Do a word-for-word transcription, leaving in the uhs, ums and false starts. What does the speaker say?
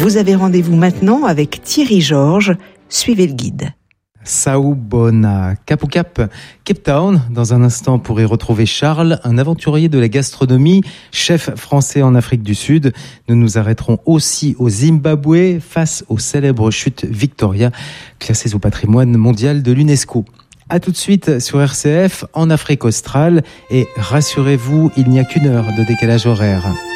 Vous avez rendez-vous maintenant avec Thierry Georges. Suivez le guide. Saubona, Cap au Cap, Cape Town. Dans un instant, vous pourrez retrouver Charles, un aventurier de la gastronomie, chef français en Afrique du Sud. Nous nous arrêterons aussi au Zimbabwe face aux célèbres chutes Victoria, classées au patrimoine mondial de l'UNESCO. À tout de suite sur R C F en Afrique australe et rassurez-vous, il n'y a qu'une heure de décalage horaire.